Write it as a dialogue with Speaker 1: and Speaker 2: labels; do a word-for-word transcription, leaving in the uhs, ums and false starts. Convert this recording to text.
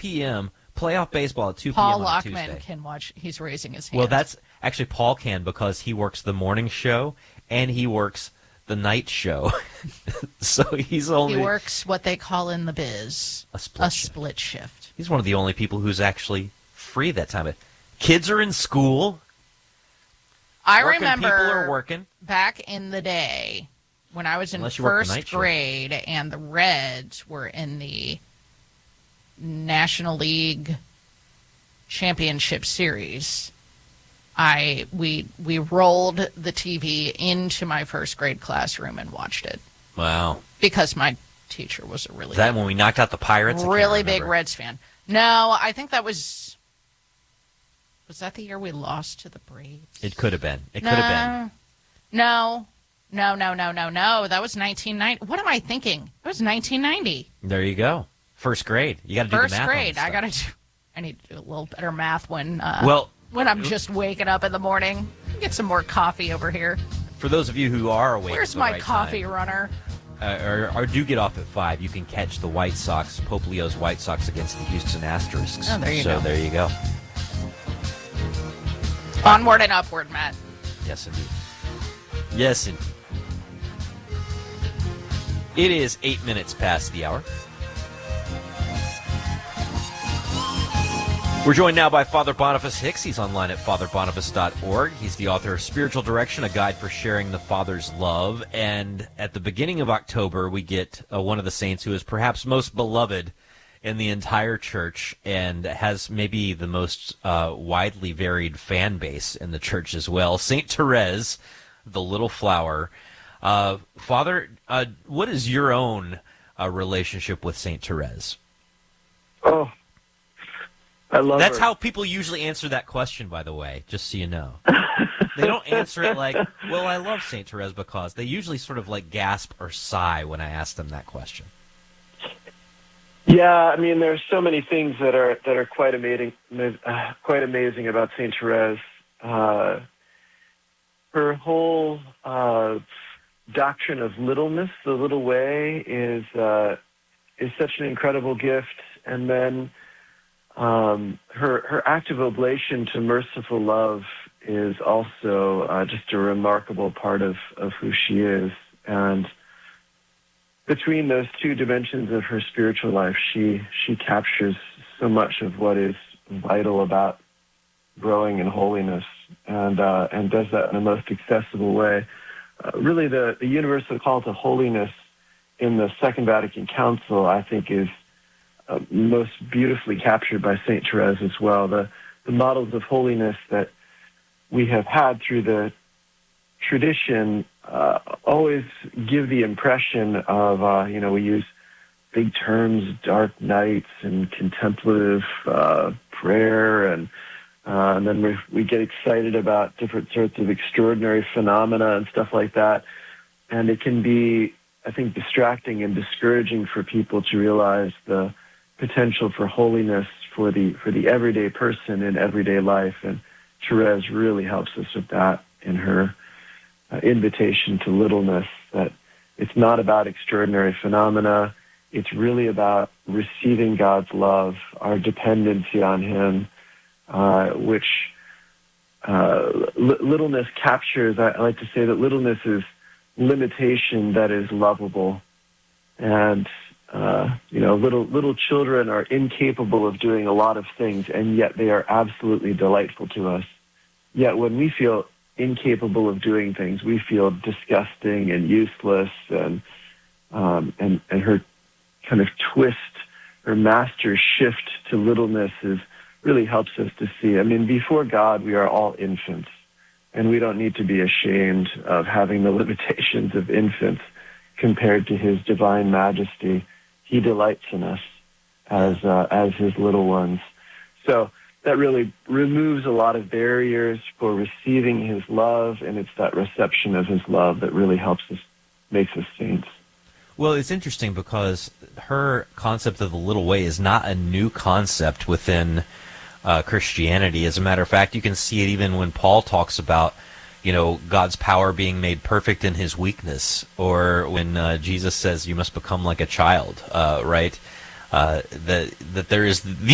Speaker 1: p.m., playoff baseball at two p.m.
Speaker 2: Paul
Speaker 1: on a
Speaker 2: Lockman
Speaker 1: Tuesday.
Speaker 2: can watch. He's raising his hand.
Speaker 1: Well, that's actually Paul can because he works the morning show and he works the night show. So he's only...
Speaker 2: He works what they call in the biz
Speaker 1: a split,
Speaker 2: a
Speaker 1: shift.
Speaker 2: split shift.
Speaker 1: He's one of the only people who's actually free that time. Kids are in school.
Speaker 2: I
Speaker 1: working
Speaker 2: remember
Speaker 1: people are working.
Speaker 2: Back in the day when I was in
Speaker 1: Unless you work the night
Speaker 2: first
Speaker 1: shift.
Speaker 2: grade and the Reds were in the National League Championship Series, I we we rolled the T V into my first grade classroom and watched it.
Speaker 1: Wow.
Speaker 2: Because my teacher was a really
Speaker 1: Is that
Speaker 2: big,
Speaker 1: when we knocked out the Pirates? I can't
Speaker 2: really big
Speaker 1: remember.
Speaker 2: Reds fan. No, I think that was was that the year we lost to the Braves?
Speaker 1: It could have been. It
Speaker 2: no,
Speaker 1: could have been.
Speaker 2: No, no, no, no, no, no. That was nineteen ninety. What am I thinking? It was nineteen ninety.
Speaker 1: There you go. First grade. You got to do the
Speaker 2: First
Speaker 1: math.
Speaker 2: grade.
Speaker 1: On
Speaker 2: I
Speaker 1: this
Speaker 2: got to do. I need to do a little better math when. Uh,
Speaker 1: Well,
Speaker 2: when I'm just waking up in the morning. Get some more coffee over here.
Speaker 1: for those of you who are awake,
Speaker 2: Where's
Speaker 1: at the
Speaker 2: my
Speaker 1: right
Speaker 2: coffee
Speaker 1: time,
Speaker 2: runner?
Speaker 1: uh, or, or do get off at five, you can catch the White Sox, Pope Leo's White Sox against the Houston Asterisks.
Speaker 2: Oh, there you
Speaker 1: so
Speaker 2: go.
Speaker 1: there you go.
Speaker 2: Onward and upward, Matt.
Speaker 1: Yes, indeed. Yes, indeed. It is eight minutes past the hour. We're joined now by Father Boniface Hicks. He's online at father boniface dot org. He's the author of Spiritual Direction, a guide for sharing the Father's love. And at the beginning of October, we get uh, one of the saints who is perhaps most beloved in the entire church and has maybe the most uh, widely varied fan base in the church as well, Saint Therese, the Little Flower. Uh, Father, uh, what is your own uh, relationship with Saint Therese?
Speaker 3: Oh, I love
Speaker 1: That's
Speaker 3: her.
Speaker 1: how people usually answer that question, by the way, just so you know. They don't answer it like, well, I love Saint Therese because. They usually sort of like gasp or sigh when I ask them that question.
Speaker 3: Yeah, I mean, there's so many things that are that are quite amazing, uh, quite amazing about Saint Therese. Uh, her whole uh, doctrine of littleness, the little way, is uh, is such an incredible gift. And then um, her her act of oblation to merciful love is also uh, just a remarkable part of, of who she is. And between those two dimensions of her spiritual life, she she captures so much of what is vital about growing in holiness, and uh, and does that in the most accessible way. Uh, really, the, the universal call to holiness in the Second Vatican Council, I think, is uh, most beautifully captured by Saint Therese as well. The the models of holiness that we have had through the tradition uh, always give the impression of, uh, you know, we use big terms, dark nights and contemplative uh, prayer, and, uh, and then we, we get excited about different sorts of extraordinary phenomena and stuff like that. And it can be, I think, distracting and discouraging for people to realize the potential for holiness for the for the everyday person in everyday life. And Therese really helps us with that in her uh, invitation to littleness, that it's not about extraordinary phenomena. It's really about receiving God's love, our dependency on Him, uh, which uh, li- littleness captures. I, I like to say that littleness is limitation that is lovable. And, uh, you know, little little children are incapable of doing a lot of things, and yet they are absolutely delightful to us. Yet when we feel incapable of doing things, we feel disgusting and useless, and um, and, and her kind of twist, her master shift to littleness is really helps us to see. I mean, before God, we are all infants, and we don't need to be ashamed of having the limitations of infants compared to His divine majesty. He delights in us as uh, as His little ones. So that really removes a lot of barriers for receiving His love, and it's that reception of His love that really helps us, makes us saints.
Speaker 1: Well, it's interesting because her concept of the little way is not a new concept within uh, Christianity. As a matter of fact, you can see it even when Paul talks about, you know, God's power being made perfect in His weakness, or when uh, Jesus says you must become like a child, uh, right? Uh, that that there is